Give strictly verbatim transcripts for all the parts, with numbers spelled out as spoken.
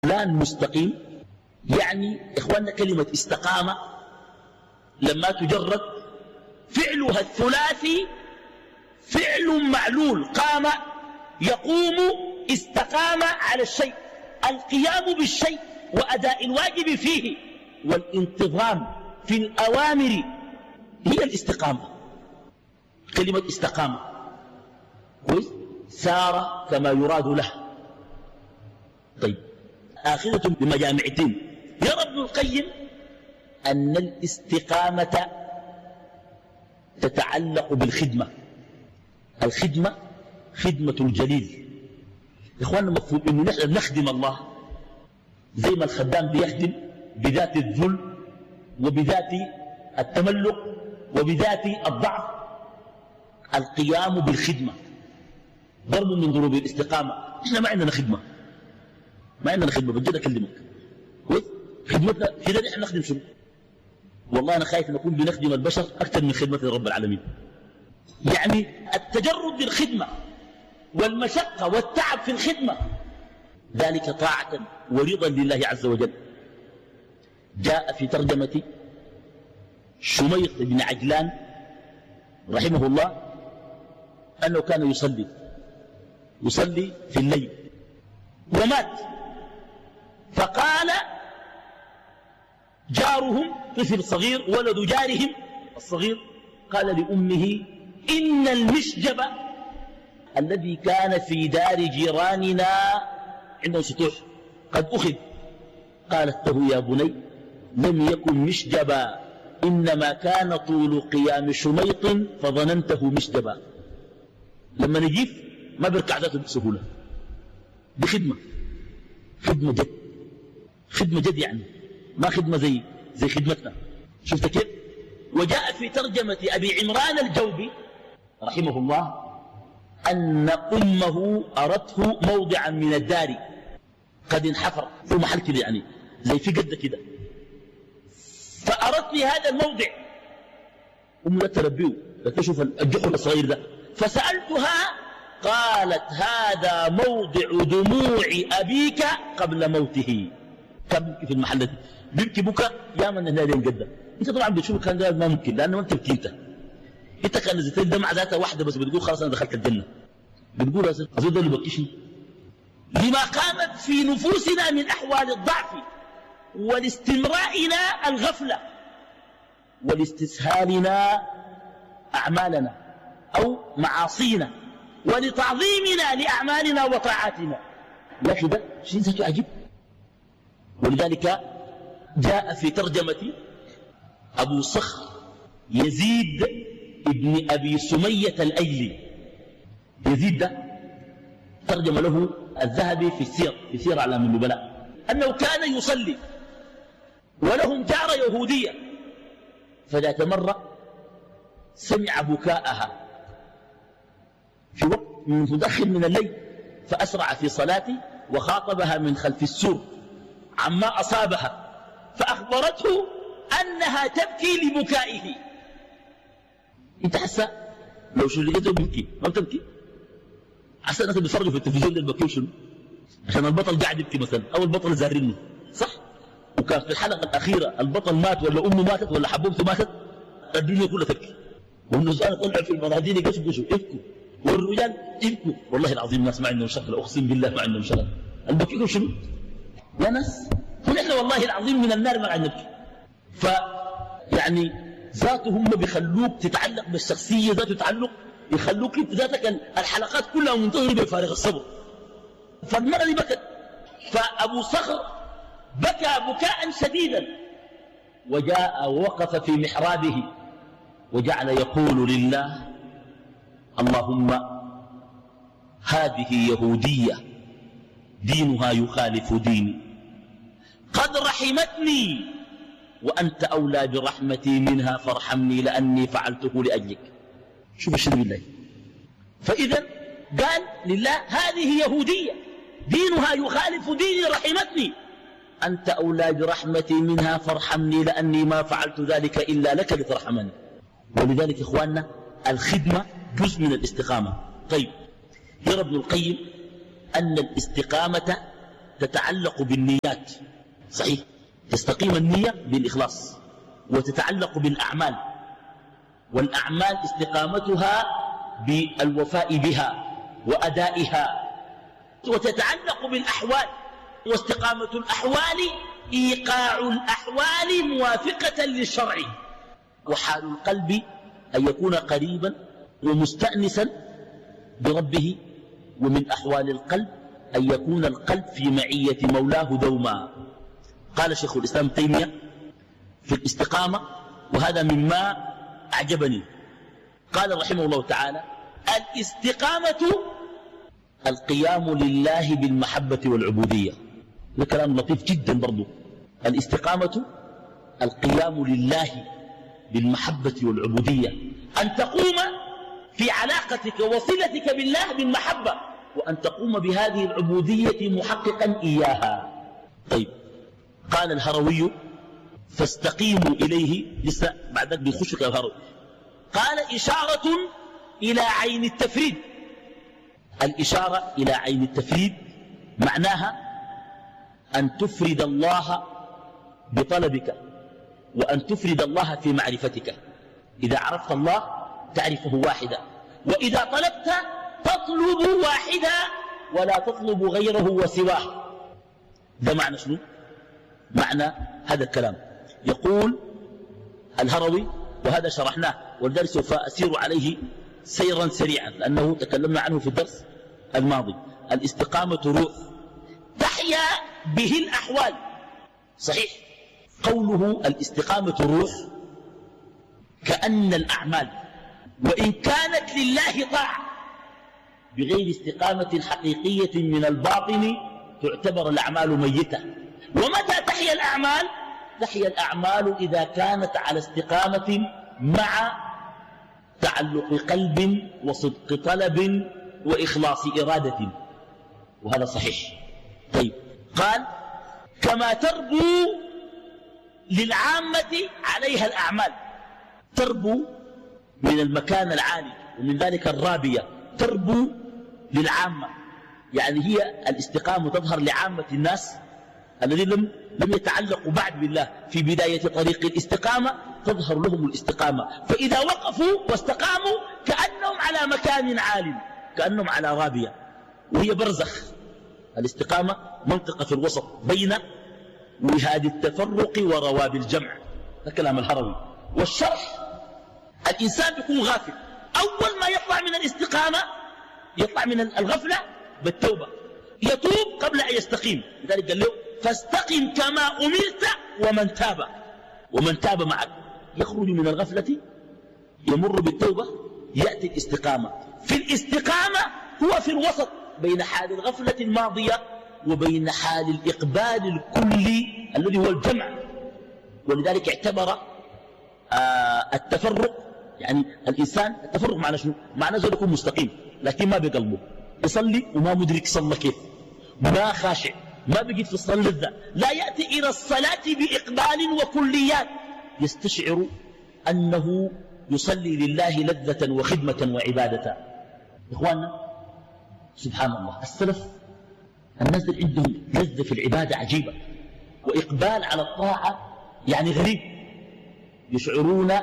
فلان مستقيم، يعني إخواننا كلمة استقامة لما تجرد فعلها الثلاثي فعل معلول، قام يقوم استقام على الشيء، القيام بالشيء وأداء الواجب فيه والانتظام في الأوامر هي الاستقامة. كلمة استقامة كويس، سار كما يراد له. طيب آخرة بمجامعتين. يرى ابن القيم أن الاستقامة تتعلق بالخدمة. الخدمة خدمة الجليل. إخواننا المفروض أنه نحن نخدم الله زي ما الخدام بيخدم بذات الذل وبذات التملق وبذات الضعف. القيام بالخدمة ضرب من ضروب الاستقامة. احنا ما عندنا خدمة، ما عندنا خدمة بجد أكلمك كويس. خدمتنا كده نحن نخدم شنو؟ والله أنا خايف نكون بنخدم البشر أكثر من خدمة رب العالمين. يعني التجرد للخدمة والمشقة والتعب في الخدمة ذلك طاعة ورضا لله عز وجل. جاء في ترجمة شميط بن عجلان رحمه الله أنه كان يصلي يصلي في الليل ومات، فقال جارهم طفل صغير ولد جارهم الصغير قال لأمه إن المشجب الذي كان في دار جيراننا عنده سطوح قد أخذ. قالت له يا بني لم يكن مشجبا، إنما كان طول قيام شميط فظننته مشجبا. لما نجيف ما بيركع ذاته بسهولة، بخدمة خدمة جد، خدمة جد يعني ما خدمة زي زي خدمتنا. شفت كيف؟ وجاء في ترجمة أبي عمران الجوبي رحمه الله أن أمه أرته موضعا من الدار قد انحفر في محل كده يعني زي في قد كده، فأردني هذا الموضع. أم لا تربيه، لا تشوف الجحر الصغير ده. فسألتها قالت هذا موضع دموع أبيك قبل موته. كم في المحل ده بيبكي بكى يا من هنا لين قد. انت طبعا بتشوف كان ده ما ممكن لانه انت بكي انت انت كان نزلت الدمعه ذاتها واحده بس بتقول خلاص انا دخلت الجنه. بتقول ازود اللي بكيشني لما قامت في نفوسنا من احوال الضعف ولاستمرائنا الغفله ولاستسهالنا اعمالنا او معاصينا ولتعظيمنا لاعمالنا وطاعاتنا. يا اخي ده شيء ذاته عجيب. ولذلك جاء في ترجمة أبو صخر يزيد ابن أبي سمية الأيلي. يزيد ده ترجم له الذهبي في السير في سير أعلام النبلاء أنه كان يصلي ولهم جارة يهودية، فذات مرة سمع بكاءها في وقت متأخر من الليل، فأسرع في صلاته وخاطبها من خلف السور عما أصابها، فأخبرته أنها تبكي لبكائه. انت حسا لو شو لقيته بيبكي ما بتبكي؟ حسا الناس بيتفرجوا في التلفزيون ده بكيوا شنو؟ عشان البطل قاعد يبكي مثلا او البطل زارينه صح؟ وكان في الحلقة الأخيرة البطل مات ولا أمه ماتت ولا حبوبته ماتت الدنيا كلها تبكي، والنسوان طلعوا في المناديل يقشقشوا يبكوا والرجال يبكوا. والله العظيم الناس ما عندهم شغل، أقسم بالله ما عندهم شغل. البكيكم شنو؟ يا ناس ونحن والله العظيم من النار ما عندنا نبكي. فيعني ذاته هم بيخلوك تتعلق بالشخصية ذاته تعلق، يخلوك انت ذاتك الحلقات كلها منتظرة بفارغ الصبر. فالمرة دي بكت، فأبو صخر بكى بكاء شديدا وجاء ووقف في محرابه وجعل يقول لله اللهم هذه يهودية دينها يخالف ديني قد رحمتني وأنت أولى برحمتي منها فارحمني لأني فعلته لأجلك. شوف الشيء بالله. فإذا قال لله هذه يهودية دينها يخالف ديني رحمتني أنت أولى برحمتي منها فارحمني لأني ما فعلت ذلك إلا لك لترحمني. ولذلك إخواننا الخدمة جزء من الاستقامة. طيب يرى ابن القيم أن الاستقامة تتعلق بالنيات، صحيح، تستقيم النية بالإخلاص، وتتعلق بالأعمال، والأعمال استقامتها بالوفاء بها وأدائها، وتتعلق بالأحوال، واستقامة الأحوال إيقاع الأحوال موافقة للشرع. وحال القلب أن يكون قريبا ومستأنسا بربه، ومن أحوال القلب أن يكون القلب في معية مولاه دوما. قال شيخ الإسلام تيمية في الاستقامة، وهذا مما أعجبني، قال رحمه الله تعالى: الاستقامة القيام لله بالمحبة والعبودية. ده كلام لطيف جدا برضو. الاستقامة القيام لله بالمحبة والعبودية، أن تقوم في علاقتك وصلتك بالله بالمحبة، وأن تقوم بهذه العبودية محققا إياها. طيب، قال الهروي: فاستقيموا إليه. لسه بعدك بيخشك يا الهروي. قال: إشارة إلى عين التفريد. الإشارة إلى عين التفريد معناها أن تفرد الله بطلبك، وأن تفرد الله في معرفتك. إذا عرفت الله تعرفه واحدا، وإذا طلبت تطلب واحدا ولا تطلب غيره وسواه. ده معنى شنو؟ معنى هذا الكلام. يقول الهروي، وهذا شرحناه ولذلك سوف أسير عليه سيرا سريعا لأنه تكلمنا عنه في الدرس الماضي. الاستقامة روح تحيا به الأحوال، صحيح. قوله الاستقامة روح، كأن الأعمال وإن كانت لله طاعة بغير استقامة حقيقية من الباطن تعتبر الأعمال ميتة. ومتى تحيا الأعمال؟ تحيا الأعمال إذا كانت على استقامة مع تعلق قلب وصدق طلب وإخلاص إرادة، وهذا صحيح. طيب، قال: كما تربو للعامة عليها الأعمال. تربو من المكان العالي، ومن ذلك الرابية تربو للعامة، يعني هي الاستقامة تظهر لعامة الناس الذين لم لم يتعلقوا بعد بالله في بداية طريق الاستقامة، تظهر لهم الاستقامة. فإذا وقفوا واستقاموا كأنهم على مكان عال، كأنهم على رابية، وهي برزخ. الاستقامة منطقة في الوسط بين وهاد التفرق ورواب الجمع. ده كلام الهروي. والشرح: الإنسان بيكون غافل، أول ما يطلع من الاستقامة يطلع من الغفلة بالتوبة، يتوب قبل أن يستقيم. لذلك قال له: فاستقم كما أمرت ومن تاب. ومن تاب معك يخرج من الغفلة، يمر بالتوبة، يأتي الاستقامة. في الاستقامة هو في الوسط بين حال الغفلة الماضية وبين حال الإقبال الكلي الذي هو الجمع. ولذلك اعتبر آه التفرق، يعني الإنسان التفرق معنى شنو؟ معنى زي يكون مستقيم لكن ما بقلبه، يصلي وما مدرك صلى كيف، ما خاشع، ما بيجد في الصلاة لذة، لا يأتي إلى الصلاة بإقبال وكليات، يستشعر أنه يصلي لله لذة وخدمة وعبادة. إخواننا سبحان الله، السلف الناس اللي عندهم لذة في العبادة عجيبة، وإقبال على الطاعة يعني غريب، يشعرون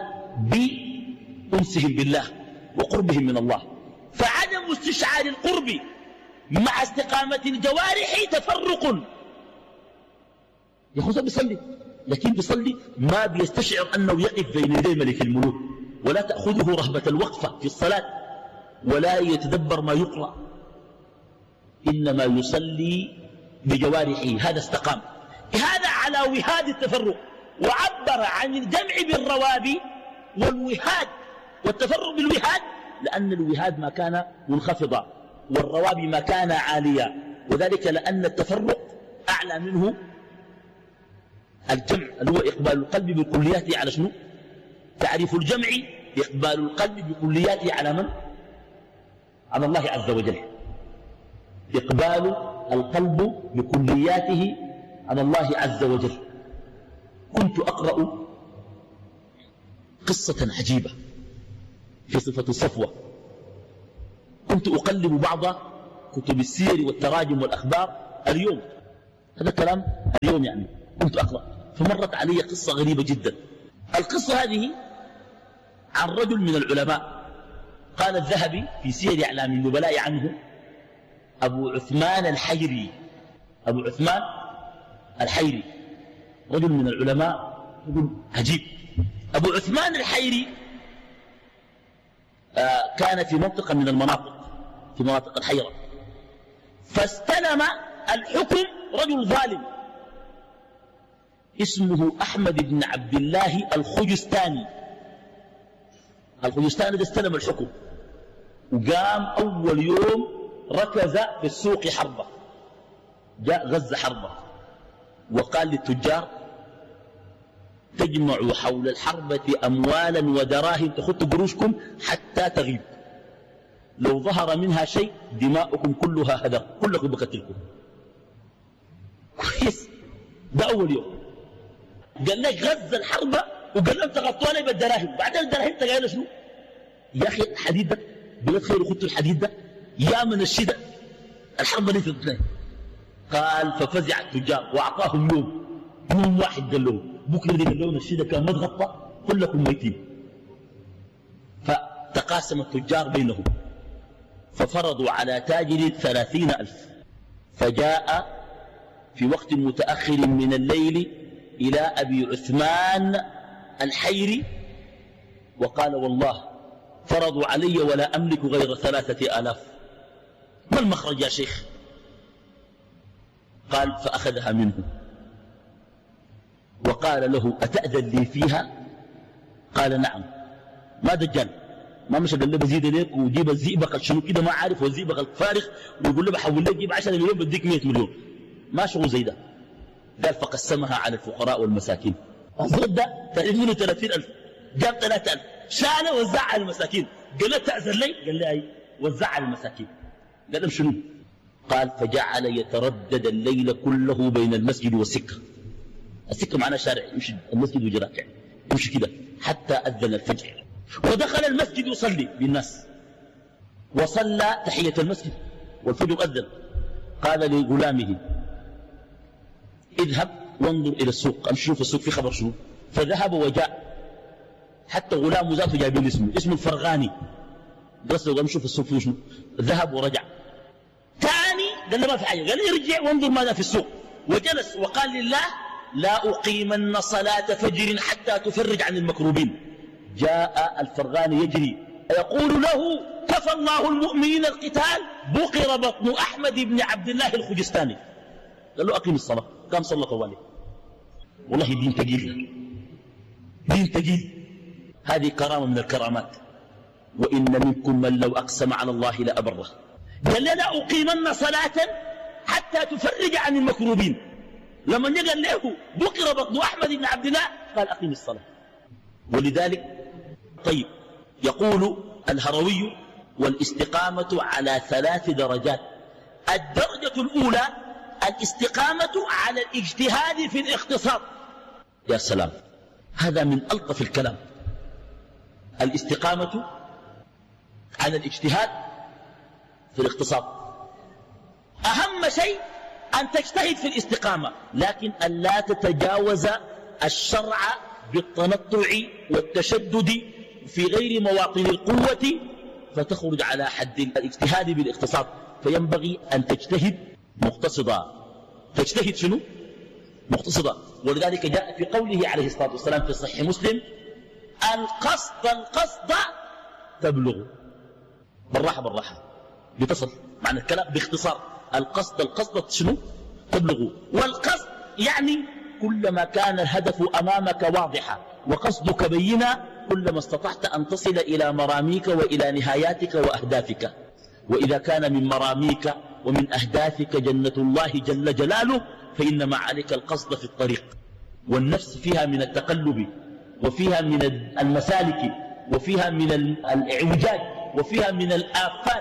بأنسهم بالله وقربهم من الله. فعدم استشعار القرب مع استقامة الجوارح تفرق. يخوص بيصلي لكن بيصلي ما بيستشعر أنه يقف بين يدي ملك الملوك، ولا تأخذه رهبة الوقفة في الصلاة، ولا يتدبر ما يقرأ، إنما يصلي بجوارحه. هذا استقام. هذا على وهاد التفرق. وعبر عن الجمع بالرواب والوهاد والتفرق بالوهاد، لأن الوهاد ما كان منخفضا والرواب ما كان عاليا، وذلك لأن التفرق أعلى منه الجمع، اللي هو إقبال القلب بكلياته على شنو؟ تعريف الجمع إقبال القلب بكلياته على من؟ على الله عز وجل. إقبال القلب بكلياته على الله عز وجل. كنت أقرأ قصة عجيبة في صفة الصفوة. كنت أقلب بعض كتب السير والتراجم والأخبار اليوم، هذا كلام اليوم يعني كنت أقرأ، فمرت علي قصة غريبة جدا. القصة هذه عن رجل من العلماء، قال الذهبي في سير أعلام النبلاء عنه أبو عثمان الحيري. أبو عثمان الحيري رجل من العلماء، رجل عجيب. أبو عثمان الحيري آه كان في منطقة من المناطق، في مناطق الحيرة، فاستلم الحكم رجل ظالم اسمه أحمد بن عبد الله الخجستاني. الخجستاني ده استلم الحكم، وقام أول يوم ركز في السوق حربة، جاء غزة حربة، وقال للتجار تجمعوا حول الحربة أموالا ودراهم تخط قروشكم حتى تغيب، لو ظهر منها شيء دماؤكم كلها هدر، كلكم بقتلكم. كويس، ده أول يوم. قال لك غزة الحربة وقال لهم تغطوا لي بالدراهم، بعدين الدراهم تقال شنو؟ يا أخي الحديد ده بلد خير وخدتوا الحديد ده يا من الشدة الحرب اللي تطلع. قال ففزع التجار وأعطاهم يوم، يوم واحد قال لهم بكرة دي قال لهم الشدة كان ما تغطى كلكم ميتين. فتقاسم التجار بينهم ففرضوا على تاجر ثلاثين ألف، فجاء في وقت متأخر من الليل إلى أبي عثمان الحيري وقال والله فرضوا علي ولا أملك غير ثلاثة آلاف، ما المخرج يا شيخ؟ قال فأخذها منه وقال له أتأذن لي فيها؟ قال نعم. ما دجال، ما مش قال له بزيد ليك وجيب الزئبق شنو كده ما عارف، والزئبق الفارغ ويقول له بحول لك جيب عشرة مليون بديك مئة مليون، ما شغل زي ده. قال فقسمها على الفقراء والمساكين. الزود ده اثنين وثلاثين ألف جاب ثلاثة ألف شاله وزع على المساكين. قال له تأذن لي؟ قال لي أي، وزع على المساكين. قال لهم شنو؟ قال فجعل يتردد الليل كله بين المسجد والسكة. السكة معناه شارع يمشي المسجد وجراك يعني يمشي كده حتى أذن الفجر، ودخل المسجد يصلي بالناس وصلى تحية المسجد والفجر أذن. قال لغلامه اذهب وانظر إلى السوق، أمشي شوف السوق في خبر شنو. فذهب وجاء حتى غلام ذاته جايبين اسمه اسمه الفرغاني، قصده قام شوف السوق فيه شنو. ذهب ورجع ثاني قال له ما في حاجة، قال لي ارجع وانظر ماذا في السوق. وجلس وقال لله لا أقيمن صلاة فجر حتى تفرج عن المكروبين. جاء الفرغاني يجري يقول له كفى الله المؤمنين القتال، بقر بطن أحمد بن عبد الله الخجستاني. قال له أقيم الصلاة، قام صلى طوالي. والله دين تقيل، دين تقيل. هذه كرامة من الكرامات. وإن منكم من لو أقسم على الله لأبره. قال لا أقيمن صلاة حتى تفرج عن المكروبين. لما قال له بقر بطن أحمد بن عبد الله قال أقيم الصلاة. ولذلك طيب يقول الهروي والاستقامة على ثلاث درجات. الدرجة الأولى الاستقامة على الاجتهاد في الاختصار. يا سلام، هذا من ألطف الكلام. الاستقامة على الاجتهاد في الاختصار. أهم شيء أن تجتهد في الاستقامة، لكن أن لا تتجاوز الشرع بالتنطع والتشدد في غير مواطن القوة فتخرج على حد الاجتهاد بالاختصار. فينبغي أن تجتهد مقتصدا. تجتهد شنو؟ مقتصدا. ولذلك جاء في قوله عليه الصلاة والسلام في صحيح مسلم القصد القصد تبلغ. بالراحة بالراحة بتصل معنى الكلام باختصار. القصد القصد شنو؟ تبلغ. والقصد يعني كلما كان الهدف أمامك واضحا وقصدك بينا كلما استطعت أن تصل إلى مراميك وإلى نهاياتك وأهدافك. وإذا كان من مراميك ومن أهدافك جنة الله جل جلاله فإنما عليك القصد في الطريق. والنفس فيها من التقلب وفيها من المسالك وفيها من الإعوجاج وفيها من الآفات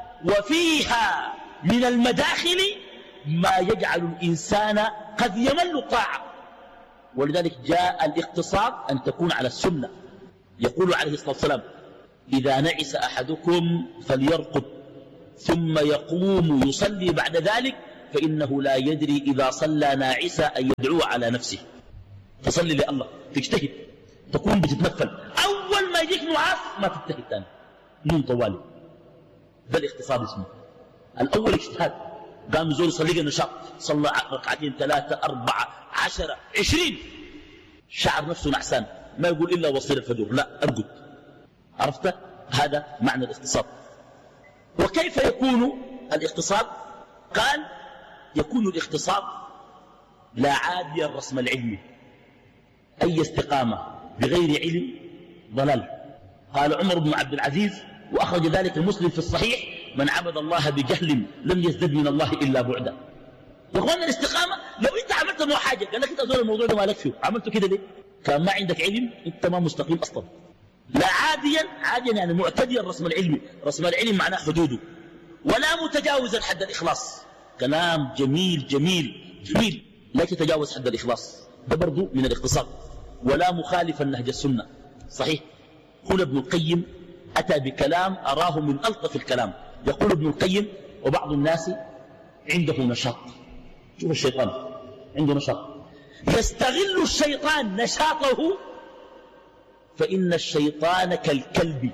وفيها من المداخل ما يجعل الإنسان قد يمل الطاعة. ولذلك جاء الاقتصاد أن تكون على السنة. يقول عليه الصلاة والسلام إذا نعس أحدكم فليرقد ثم يقوم يصلي بعد ذلك فإنه لا يدري إذا صلى ناعسا أن يدعو على نفسه. تصلي لله تجتهد تكون بتتنفل، أول ما يجيك نعاس ما تجتهد تاني نوم طوالي. ده الاغتصاب اسمه. الأول اجتهاد، قام يزور يصلي نشاط، صلى ركعتين ثلاثة أربعة عشرة عشرين، شعر نفسه نعسان، ما يقول إلا وصير الفجر، لا أرقد. عرفت؟ هذا معنى الاغتصاب. وكيف يكون الاغتصاب؟ قال يكون الاغتصاب لا عادي الرسم العلمي، أي استقامة بغير علم ضلال. قال عمر بن عبد العزيز وأخرج ذلك المسلم في الصحيح: من عبد الله بجهل لم يزدد من الله إلا بعدا. يا اخوانا الاستقامة لو انت عملت مو حاجة قال لك انت أزول الموضوع ده ما لك فيه، عملته كده ليه؟ كان ما عندك علم انت ما مستقيم أصلا. لا عاديا، عاديا يعني معتديا الرسم العلمي، رسم العلم معناه حدوده، ولا متجاوزا حد الإخلاص. كلام جميل جميل جميل، لا تتجاوز حد الإخلاص، ده برضو من الاغتصاب. ولا مخالفا نهج السنة. صحيح. قول ابن القيم أتى بكلام أراه من ألطف الكلام. يقول ابن القيم: وبعض الناس عنده نشاط. شوف الشيطان عنده نشاط، يستغل الشيطان نشاطه، فإن الشيطان كالكلب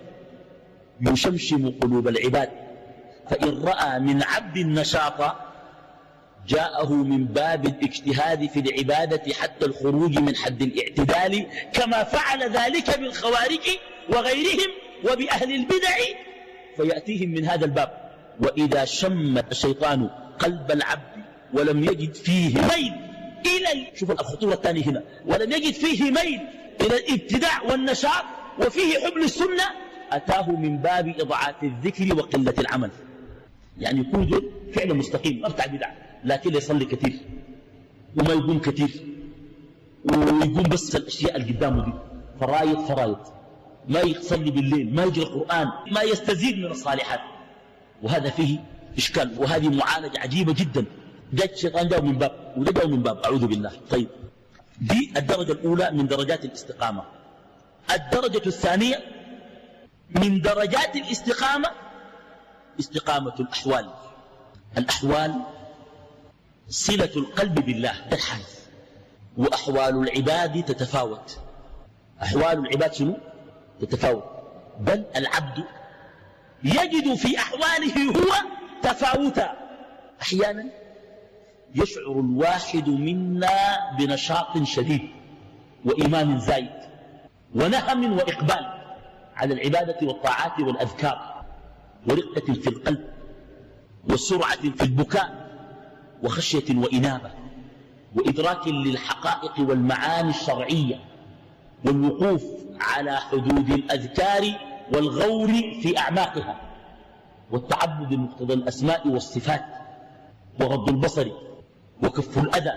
يشمشم قلوب العباد، فإن رأى من عبد النشاط جاءه من باب الاجتهاد في العبادة حتى الخروج من حد الاعتدال، كما فعل ذلك بالخوارج وغيرهم وبأهل البدع، فيأتيهم من هذا الباب. وإذا شم الشيطان قلب العبد ولم يجد فيه ميل إلى، شوف الخطورة الثانية هنا، ولم يجد فيه ميل إلى الابتداع والنشاط وفيه حبل السنة، أتاه من باب إضعاف الذكر وقلة العمل. يعني يكون ذل فعلا مستقيم، أفتع بدع، لكن يصلي كثير وما يقوم كثير، ويقوم بس الأشياء اللي قدامه دي، فرايط فرايط، ما يصلي بالليل، ما يجري القرآن، ما يستزيد من الصالحات. وهذا فيه إشكال، وهذه معالجة عجيبة جدا. جاء الشيطان جاء من باب وده جاء من باب، أعوذ بالله. طيب، دي الدرجة الأولى من درجات الاستقامة. الدرجة الثانية من درجات الاستقامة استقامة الأحوال. الأحوال صلة القلب بالله، ده الحال. وأحوال العباد تتفاوت. أحوال العباد شنو؟ تتفاوت. بل العبد يجد في أحواله هو تفاوتا. أحيانا يشعر الواحد منا بنشاط شديد وإيمان زايد ونهم وإقبال على العبادة والطاعات والأذكار، ورقة في القلب، وسرعة في البكاء، وخشية وإنابة، وإدراك للحقائق والمعاني الشرعية، والوقوف على حدود الأذكار والغور في أعماقها، والتعبد بمقتضى الأسماء والصفات، وغض البصر، وكف الأذى.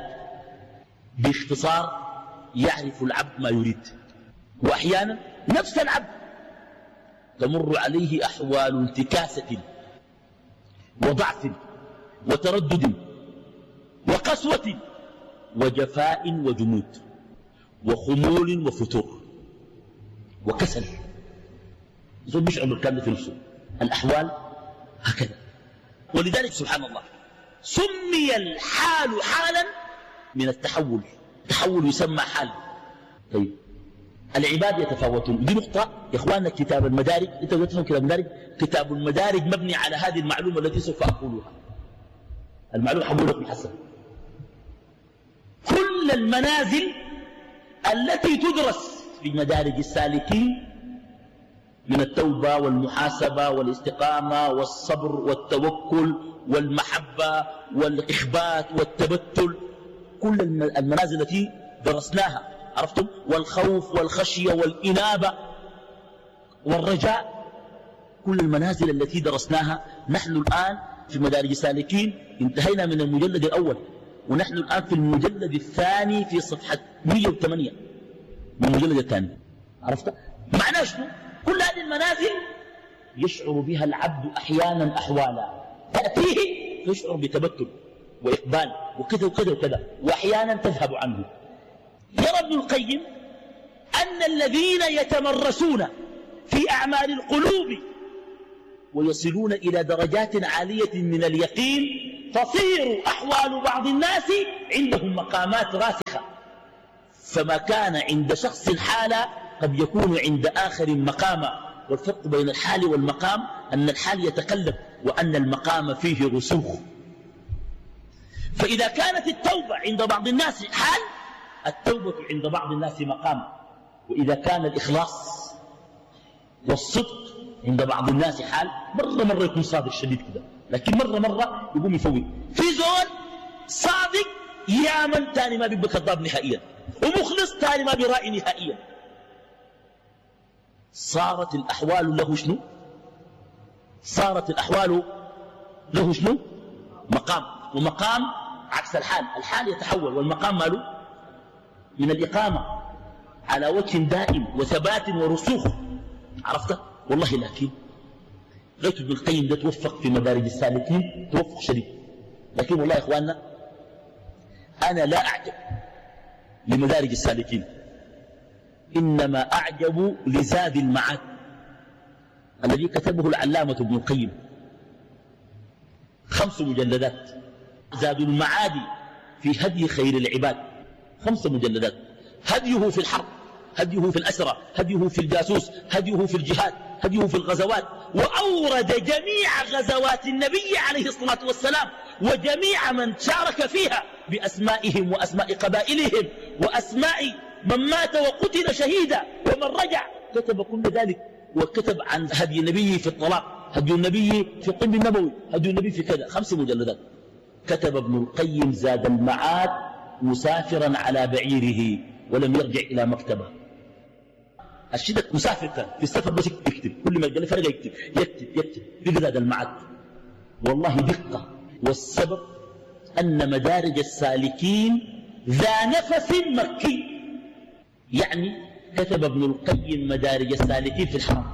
باختصار يعرف العبد ما يريد. وأحيانا نفس العبد تمر عليه أحوال انتكاسة وضعف وتردد وقسوة وجفاء وجمود وخمول وفتور وكسل، زول بيشعر بالكلام في نفسه. الأحوال هكذا. ولذلك سبحان الله سمي الحال حالا من التحول. التحول يسمى حال. طيب، العباد يتفاوتون. دي نقطة يا إخواننا. كتاب المدارج، أنت تفهم كتاب المدارج؟ كتاب المدارج مبني على هذه المعلومة التي سوف أقولها. المعلومة حقول لكم حسن. كل المنازل التي تدرس في مدارج السالكين من التوبة والمحاسبة والاستقامة والصبر والتوكل والمحبة والإخبات والتبتل، كل المنازل التي درسناها، عرفتم؟ والخوف والخشية والإنابة والرجاء، كل المنازل التي درسناها. نحن الآن في مدارج السالكين انتهينا من المجلد الأول، ونحن الآن في المجلد الثاني في صفحة مئة وثمانية من المجلد الثاني. عرفت؟ معناه شنو؟ كل هذه المنازل يشعر بها العبد أحيانا أحوالا تأتيه فيشعر بتبتل وإقبال وكذا وكذا وكذا، وأحيانا تذهب عنه. يرى ابن القيم أن الذين يتمرسون في أعمال القلوب ويصلون إلى درجات عالية من اليقين تصير أحوال بعض الناس عندهم مقامات راسخة، فما كان عند شخص حالة قد يكون عند آخر مقاما. والفرق بين الحال والمقام أن الحال يتقلب وأن المقام فيه رسوخ. فإذا كانت التوبة عند بعض الناس حال، التوبة عند بعض الناس مقام. وإذا كان الإخلاص والصدق عند بعض الناس حال، مرة مرة يكون صادق شديد كده، لكن مرة مرة يقوم يفوت. في زول صادق يامن تاني ما بيبقى كذاب نهائيا، ومخلص تاني ما بيرائي نهائيا. صارت الأحوال له شنو؟ صارت الأحوال له شنو؟ مقام. ومقام عكس الحال، الحال يتحول، والمقام ماله من الإقامة على وجه دائم وثبات ورسوخ. عرفت؟ والله لكن غيث ابن القيم ده توفق في مدارج السالكين توفق شديد، لكن والله يا إخواننا أنا لا أعجب لمدارج السالكين، إنما أعجب لزاد المعاد الذي كتبه العلامة ابن القيم، خمس مجلدات، زاد المعاد في هدي خير العباد، خمس مجلدات. هديه في الحرب، هديه في الأسرى، هديه في الجاسوس، هديه في الجهاد، هديه في الغزوات، وأورد جميع غزوات النبي عليه الصلاة والسلام وجميع من شارك فيها بأسمائهم وأسماء قبائلهم وأسماء من مات وقتل شهيدا ومن رجع، كتب كل ذلك. وكتب عن هدي النبي في الطلاق، هدي النبي في الطب النبوي، هدي النبي في كذا، خمس مجلدات. كتب ابن القيم زاد المعاد مسافرا على بعيره ولم يرجع إلى مكتبه. الشدة مسافر كان في السفر بس يكتب، كل ما قال فرق يكتب يكتب يكتب في زاد المعاد. والله دقة. والسبب أن مدارج السالكين ذا نفس مكي، يعني كتب ابن القيم مدارج السالكين في الحرم،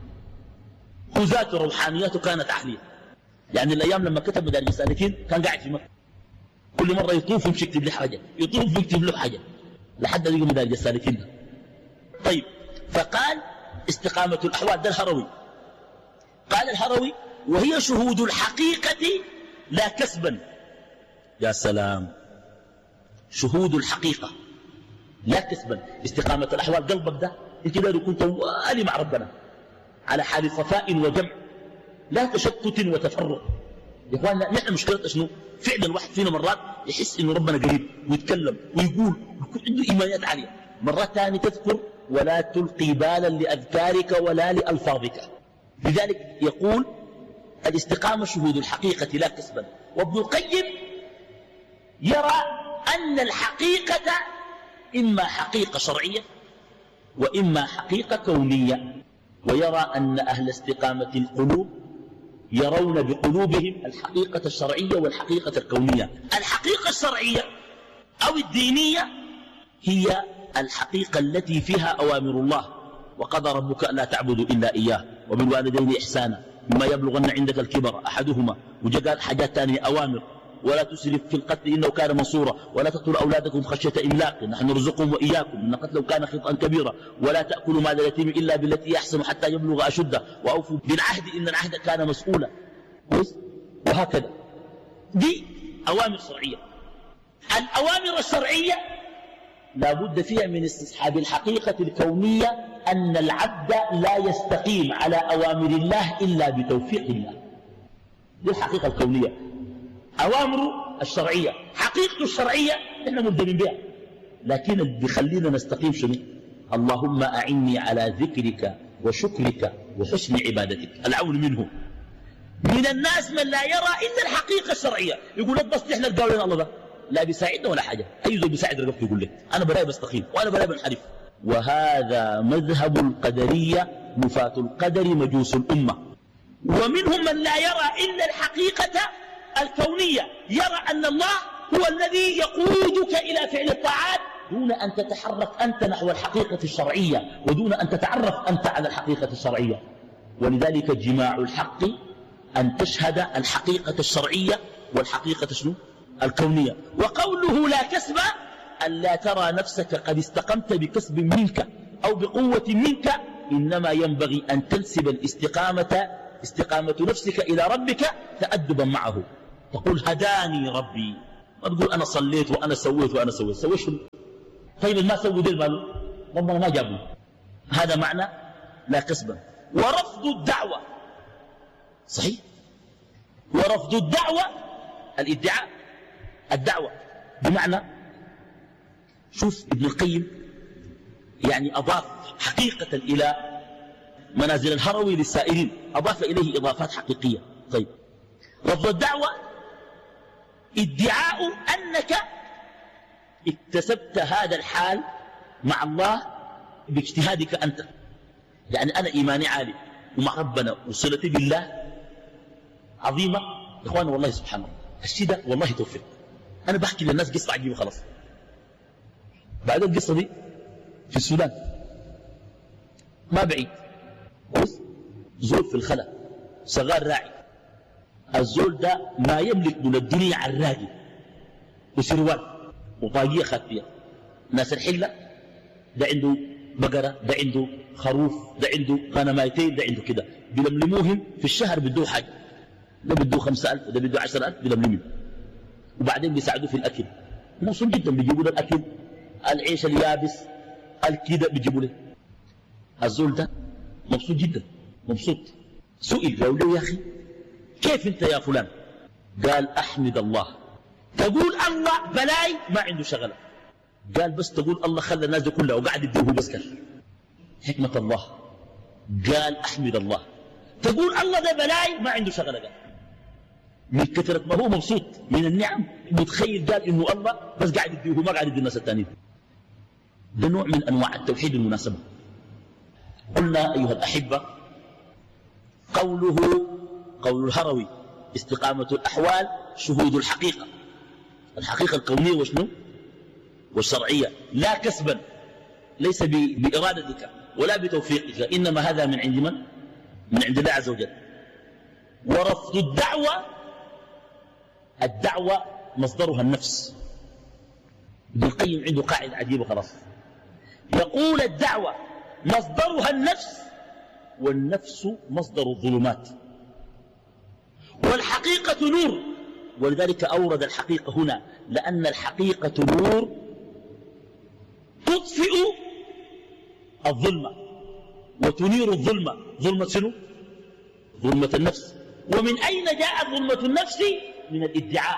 خزاته روحانياته كانت عالية. يعني الأيام لما كتب مدارج السالكين كان قاعد في مكة، كل مرة يطوف ويمشي يكتب له حاجة، يطوف ويكتب له حاجة لحد يجي مدارج السالكين. طيب، فقال استقامة الأحوال، ده الهروي. قال الهروي: وهي شهود الحقيقة لا كسبا. يا سلام، شهود الحقيقة لا كسبا. استقامة الأحوال قلبك ده انت داير يكون توالي مع ربنا على حال صفاء وجمع، لا تشتت وتفرق. يا اخواننا نحن مشكلتنا شنو؟ فعلا الواحد فينا مرات يحس انه ربنا قريب ويتكلم ويقول ويكون عنده ايمانيات عاليه، مرات ثانيه تذكر ولا تلقي بالا لاذكارك ولا لالفاظك. لذلك يقول الاستقامه شهود الحقيقه لا كسبا. وابن القيم يرى ان الحقيقه اما حقيقه شرعيه واما حقيقه كونيه، ويرى ان اهل استقامه القلوب يرون بقلوبهم الحقيقة الشرعية والحقيقة الكونية. الحقيقة الشرعية أو الدينية هي الحقيقة التي فيها أوامر الله: وقضى ربك ألا تعبدوا إلا إياه وبالوالدين إحسانا إما يبلغن عندك الكبر أحدهما، وجاء حاجات ثانية أوامر: ولا تسرف في القتل إنه كان منصورا، ولا تقتلوا أولادكم خشية إملاق نحن نرزقهم وإياكم إن قتله كان خطأ كبيرا، ولا تأكلوا مال اليتيم إلا بالتي يحسن حتى يبلغ أشده، وأوفوا بالعهد إن العهد كان مسؤولا. وهكذا دي أوامر شرعية. الأوامر الشرعية لا بد فيها من استصحاب الحقيقة الكونية أن العبد لا يستقيم على أوامر الله إلا بتوفيق الله. دي الحقيقة الكونية. أوامره الشرعية، حقيقته الشرعية إحنا ملزمين بها، لكن اللي بيخلينا نستقيم شنو؟ اللهم أعني على ذكرك وشكرك وحسن عبادتك، العون منه. من الناس من لا يرى إلا الحقيقة الشرعية، يقول لك بس نحن القول الله ده لا بيساعدنا ولا حاجة، أي زول بيساعد رقبته يقول لك أنا براي بستقيم وأنا براي بنحرف. وهذا مذهب القدرية، نفاة القدر مجوس الأمة. ومنهم من لا يرى إلا الحقيقة الكونية، يرى أن الله هو الذي يقودك إلى فعل الطاعات دون أن تتحرك أنت نحو الحقيقة الشرعية، ودون أن تتعرف أنت على الحقيقة الشرعية. ولذلك جماع الحق أن تشهد الحقيقة الشرعية والحقيقة شنو؟ الكونية. وقوله لا كسب أن لا ترى نفسك قد استقمت بكسب منك أو بقوة منك، إنما ينبغي أن تنسب الاستقامة استقامة نفسك إلى ربك تأدبا معه. تقول هداني ربي، ما تقول أنا صليت وأنا سويت وأنا سويت. سويت شنو؟ طيب ما سووا ديل ماله؟ ربنا ما جابوا. هذا معنى لا كسبا. ورفض الدعوة، صحيح، ورفض الدعوة الادعاء، الدعوة بمعنى، شوف ابن القيم يعني أضاف حقيقة إلى منازل الهروي للسائرين، أضاف إليه إضافات حقيقية. طيب، رفض الدعوة ادعاء أنك اكتسبت هذا الحال مع الله باجتهادك أنت. يعني أنا إيماني عالي ومع ربنا وصلتي بالله عظيمة يا إخواني، والله سبحان الله الشيء ده والله توفيق. أنا بحكي للناس قصة عجيبة خلاص. بعد القصة دي في السودان ما بعيد زول في الخلا صغار راعي، الزول ده ما يملك من الدنيا عراقي وسروال وطاقية خاتية. ناس الحلة ده عنده بقرة، ده عنده خروف، ده عنده غنمايتين، ده عنده كده، بيلملموهم في الشهر بدوه حاجة، ده بدوه خمسة ألف، ده بدوه عشر ألف بيلملمهم، وبعدين بيساعدوه في الأكل. موصول جدا، بيجيبوا له الأكل، العيش اليابس، الكده بيجيبوا له. الزول ده مبسوط جدا، مبسوط. سئل قالوا له يا أخي كيف أنت يا فلان؟ قال أحمد الله. تقول الله بلاي ما عنده شغلة. قال بس تقول الله خلى الناس دي كلها وقاعد يديه بس كان حكمة الله. قال أحمد الله. تقول الله ده بلاي ما عنده شغلة. قال من كثرة ما هو مبسوط من النعم متخيل قال إنه الله بس قاعد يديه ما قاعد يدي الناس التانيين. ده نوع من أنواع التوحيد المناسبة. قلنا أيها الأحبة قوله قول الهروي استقامة الأحوال شهود الحقيقة، الحقيقة الكونية وشنو والشرعية، لا كسبا، ليس بإرادتك ولا بتوفيقك، إنما هذا من عند من؟ من عند الله عز وجل. ورفض الدعوة، الدعوة مصدرها النفس. ابن القيم عنده قاعدة عجيبة خلاص، يقول الدعوة مصدرها النفس، والنفس مصدر الظلمات، والحقيقة نور. ولذلك أورد الحقيقة هنا، لأن الحقيقة نور تطفئ الظلمة وتنير الظلمة. ظلمة شنو؟ ظلمة النفس. ومن أين جاءت ظلمة النفس؟ من الادعاء.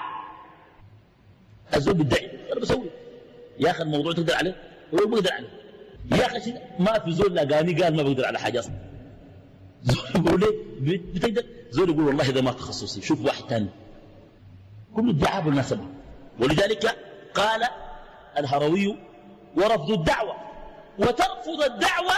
الزول بيدعي أنا بسوي، يا أخي الموضوع تقدر عليه؟ هو بقدر عليه. يا أخي ما في زول لقاني قال ما بقدر على حاجة أصلا. زول يقول لي بتقدر، زول يقول والله ده ما تخصصي، شوف واحد ثاني. كل ادعاء بالمناسبة. ولذلك قال الهروي ورفض الدعوة، وترفض الدعوة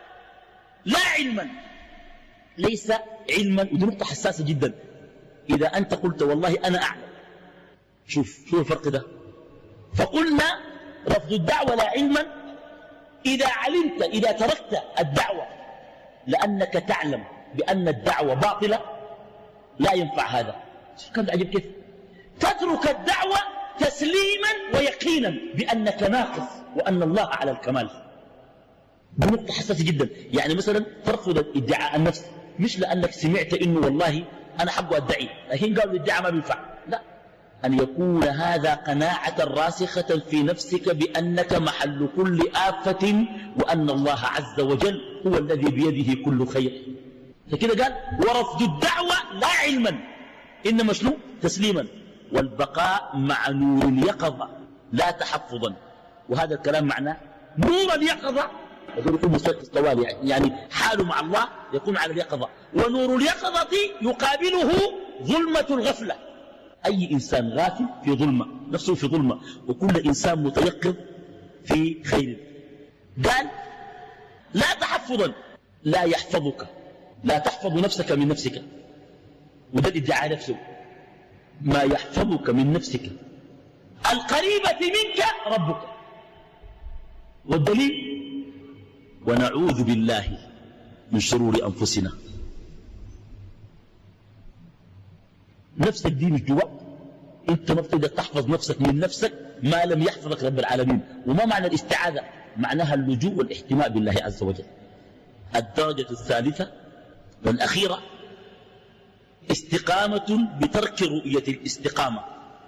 لا علما، ليس علما. ودي نقطة حساسة جدا. إذا أنت قلت والله أنا أعلم، شوف شو الفرق ده. فقلنا رفض الدعوة لا علما إذا علمت، إذا تركت الدعوة لأنك تعلم بأن الدعوة باطلة لا ينفع هذا. شوف كم عجب كيف تترك الدعوة تسليما ويقينا بأنك ناقص وأن الله على الكمال. بنقطة حساسة جدا. يعني مثلا ترفض ادعاء النفس مش لأنك سمعت إنه والله أنا حقه أدعي، الحين قالوا الادعاء ما بينفع، لا، أن يكون هذا قناعة راسخة في نفسك بأنك محل كل آفة، وأن الله عز وجل هو الذي بيده كل خير. فكده قال ورفض الدعوة لا علما إنما شنو؟ تسليما، والبقاء مع نور اليقظة لا تحفظا. وهذا الكلام معناه نور اليقظة يكون مستيقظ طوال، يعني حاله مع الله يكون على اليقظة، ونور اليقظة يقابله ظلمة الغفلة. أي إنسان غافل في ظلمة، نفسه في ظلمة، وكل إنسان متيقظ في خير. قال لا تحفظا، لا يحفظك، لا تحفظ نفسك من نفسك. وده الادعاء نفسه، ما يحفظك من نفسك القريبة منك ربك. والدليل ونعوذ بالله من شرور أنفسنا. نفسك دي مش جوا، انت ما بتقدر تحفظ نفسك من نفسك ما لم يحفظك رب العالمين. وما معنى الاستعاذة؟ معناها اللجوء والاحتماء بالله عز وجل. الدرجة الثالثة والأخيرة استقامة بترك رؤية الاستقامة.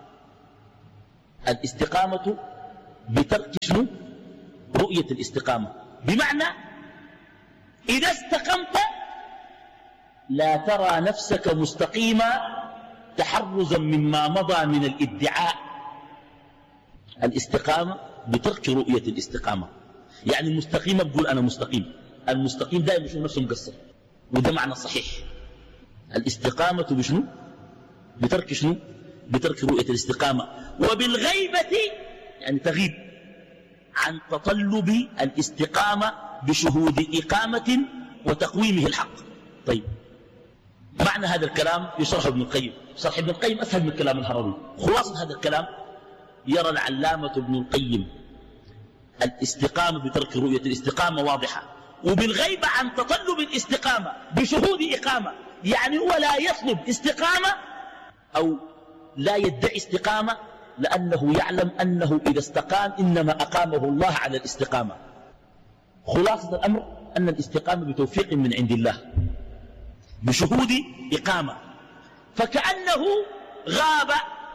الاستقامة بترك شنو؟ رؤية الاستقامة. بمعنى إذا استقمت لا ترى نفسك مستقيما تحرزا مما مضى من الادعاء. الاستقامة بترك رؤية الاستقامة. يعني المستقيم بقول أنا مستقيم، المستقيم دائما يشوف نفسه مقصر، وده معنى صحيح. الاستقامة بشنو؟ بترك شنو؟ بترك رؤية الاستقامة. وبالغيبة يعني تغيب عن تطلب الاستقامة بشهود إقامة وتقويمه الحق. طيب معنى هذا الكلام يشرح ابن القيم. شرح ابن القيم أسهل من كلام الهروي. خلاصة هذا الكلام يرى العلامة ابن القيم الاستقامة بترك رؤية الاستقامة واضحة، وبالغيبة عن تطلب الاستقامة بشهود إقامة. يعني هو لا يطلب استقامة أو لا يدعي استقامة لأنه يعلم أنه إذا استقام إنما أقامه الله على الاستقامة. خلاصة الأمر أن الاستقامة بتوفيق من عند الله بشهود إقامة، فكأنه غاب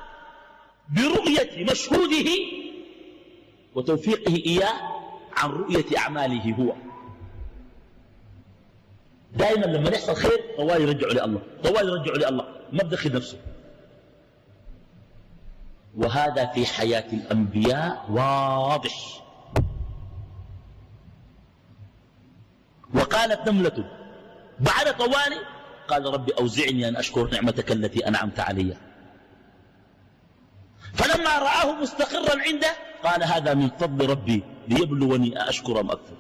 برؤية مشهوده وتوفيقه إياه عن رؤية أعماله هو. دائما لما يحصل خير طوال يرجعوا لله، طوال يرجعوا لله، ما بدخل نفسه. وهذا في حياة الأنبياء واضح. وقالت نملة بعد طوال قال رب أوزعني أن أشكر نعمتك التي أنعمت علي. فلما رآه مستقرا عنده قال هذا من فضل ربي ليبلوني أشكر أم أكفر.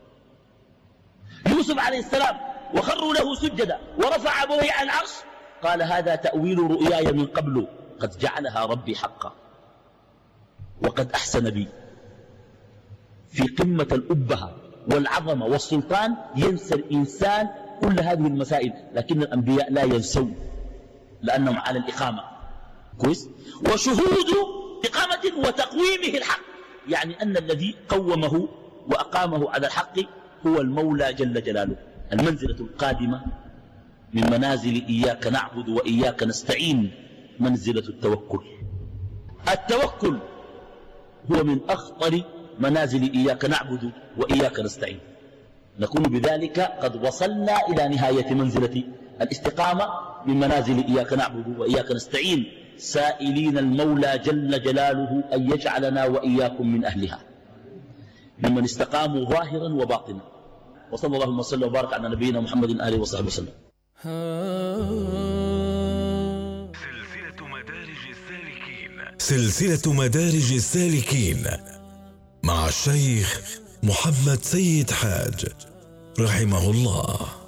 يوسف عليه السلام وخروا له سجدا ورفع أبويه على العرش قال هذا تأويل رؤياي من قبل قد جعلها ربي حقا وقد أحسن بي. في قمة الأبهة والعظمة والسلطان ينسى الإنسان كل هذه المسائل، لكن الأنبياء لا ينسون لأنهم على الإقامة. كويس؟ وشهود إقامة وتقويمه الحق، يعني أن الذي قومه وأقامه على الحق هو المولى جل جلاله. المنزلة القادمة من منازل إياك نعبد وإياك نستعين منزلة التوكل. التوكل هو من أخطر منازل إياك نعبد وإياك نستعين. نكون بذلك قد وصلنا إلى نهاية منزلة الاستقامة من منازل إياك نعبد وإياك نستعين، سائلين المولى جل جلاله أن يجعلنا وإياكم من أهلها ممن استقاموا ظاهرا وباطنا. وصلى الله وسلم وبارك على نبينا محمد آله وصحبه وسلم. سلسلة مدارج السالكين سلسلة مدارج السالكين مع الشيخ محمد سيد حاج رحمه الله.